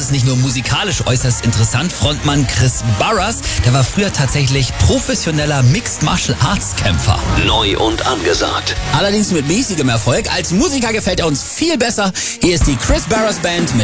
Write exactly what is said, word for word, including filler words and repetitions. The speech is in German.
ist nicht nur musikalisch äußerst interessant. Frontmann Chris Burrus, der war früher tatsächlich professioneller Mixed Martial Arts Kämpfer. Neu und angesagt. Allerdings mit mäßigem Erfolg. Als Musiker gefällt er uns viel besser. Hier ist die Chris Burrus Band mit